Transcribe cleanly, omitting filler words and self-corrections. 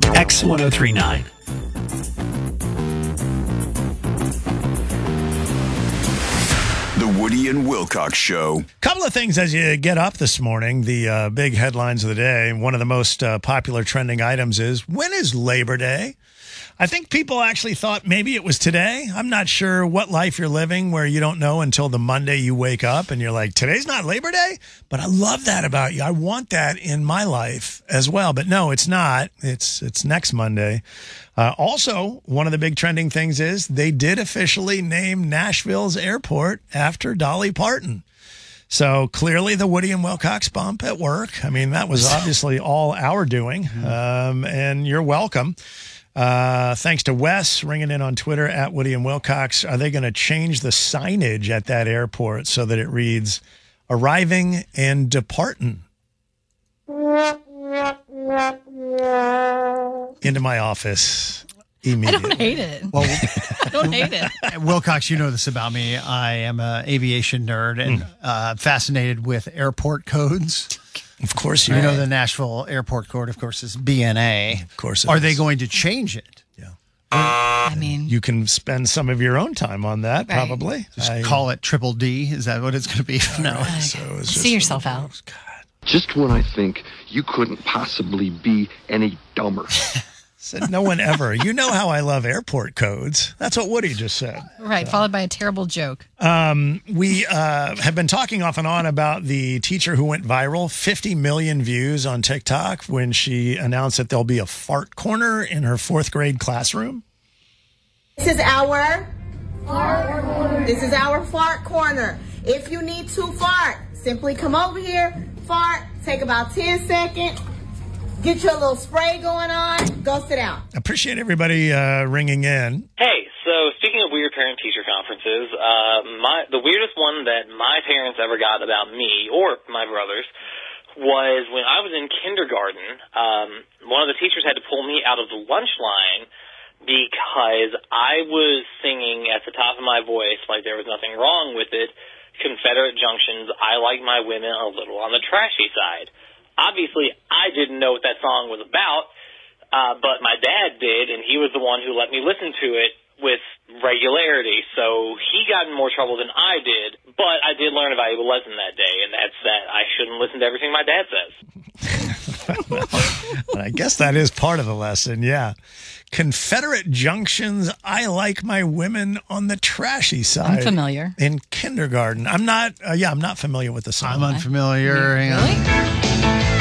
X1039. The Woody and Wilcox Show. Couple of things as you get up this morning. The big headlines of the day. One of the most popular trending items is, when is Labor Day? I think people actually thought maybe it was today. I'm not sure what life you're living where you don't know until the Monday you wake up and you're like, today's not Labor Day? But I love that about you. I want that in my life as well. But no, it's not. It's next Monday. Also, one of the big trending things is they did officially name Nashville's airport after Dolly Parton. So clearly the Woody and Wilcox bump at work. I mean, that was obviously all our doing. And you're welcome. Thanks to Wes ringing in on Twitter at Woody and Wilcox. Are they going to change the signage at that airport so that it reads arriving and departing? Into my office immediately. I don't hate it. Well, I don't hate it. Wilcox, you know this about me. I am an aviation nerd and fascinated with airport codes. Of course you You know the Nashville airport code, of course, is BNA. Of course it Are is. they going to change it? Yeah. I mean, You can spend some of your own time on that, Right. probably. Just call it Triple D. Is that what it's going to be? No. So it's just see yourself out. God. Just when I think you couldn't possibly be any dumber. Said no one ever. You know how I love airport codes. That's what Woody just said. Right, followed by a terrible joke. We have been talking off and on about the teacher who went viral, 50 million views on TikTok when she announced that there'll be a fart corner in her fourth grade classroom. This is our fart corner. This is our fart corner. If you need to fart, simply come over here, fart, take about 10 seconds, get your little spray going on, go sit down. Appreciate everybody ringing in. Hey, so speaking of weird parent-teacher conferences, the weirdest one that my parents ever got about me, or my brothers, was when I was in kindergarten. One of the teachers had to pull me out of the lunch line because I was singing at the top of my voice, like there was nothing wrong with it, Confederate Junction's I Like My Women a Little on the Trashy Side. Obviously, I didn't know what that song was about, but my dad did, and he was the one who let me listen to it with regularity. So he got in more trouble than I did, but I did learn a valuable lesson that day, and that's that I shouldn't listen to everything my dad says. I guess that is part of the lesson, yeah. Confederate Junction's I Like My Women on the Trashy Side. I'm familiar. In kindergarten. I'm not familiar with the song. I'm unfamiliar. Hang on. Really?